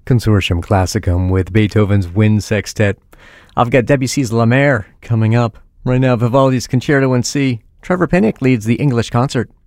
Consortium Classicum with Beethoven's Wind Sextet. I've got Debussy's La Mer coming up. Right now, Vivaldi's Concerto in C. Trevor Pinnock leads the English concert.